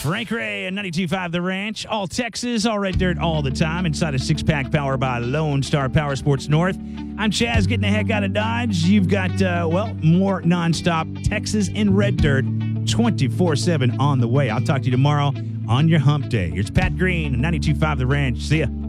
Frank Ray and 92.5 The Ranch, all Texas, all red dirt, all the time, inside a six-pack powered by Lone Star Power Sports North. I'm Chaz, getting the heck out of Dodge. You've got, more nonstop Texas and red dirt 24/7 on the way. I'll talk to you tomorrow on your hump day. Here's Pat Green, 92.5 The Ranch. See ya.